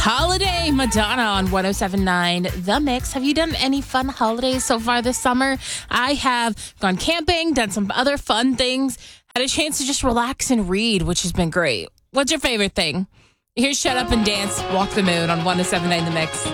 Holiday Madonna on 1079 The Mix. Have you done any fun holidays so far this summer? I have gone camping, done some other fun things, had a chance to just relax and read, which has been great. What's your favorite thing? Here's Shut Up and Dance, Walk the Moon on 1079 The Mix.